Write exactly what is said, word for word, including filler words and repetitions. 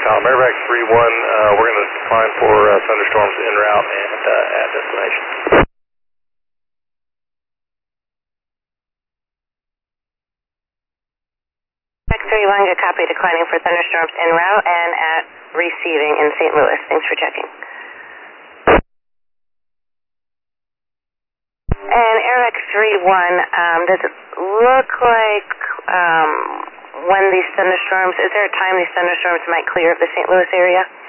Tom. Airback three one, uh, we're going to decline for uh, thunderstorms en route and uh, at destination. Airback three one, good copy, declining for thunderstorms en route and at receiving in Saint Louis. Thanks for checking. And Airback three one, um, does it look like um, when these thunderstorms, is there a time these thunderstorms might clear of the Saint Louis area?